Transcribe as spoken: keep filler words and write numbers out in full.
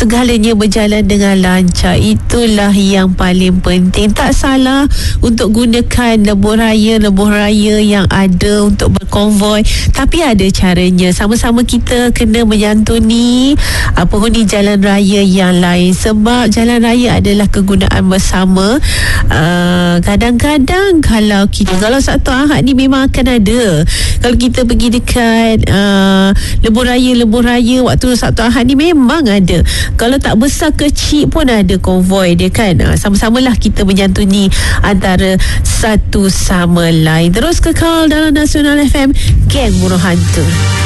segalanya berjalan dengan lancar. Itulah yang paling penting. Tak salah untuk gunakan lebuh raya lebuh raya yang ada untuk berkonvoi, tapi ada caranya. Sama-sama kita kena menyantuni uh, penghuni jalan raya yang lain, sebab jalan raya adalah kegunaan bersama. uh, kadang-kadang kalau kita kalau Sabtu Ahad ni memang akan ada. Kalau kita pergi dekat uh, lebuh raya lebuh raya waktu Sabtu Ahad ni memang ada. Kalau tak besar kecil pun ada konvoi dia kan. uh, sama-samalah kita menyantuni antara satu sama lain. Terus kekal dalam Nasional F M, Geng Buruh Hantu.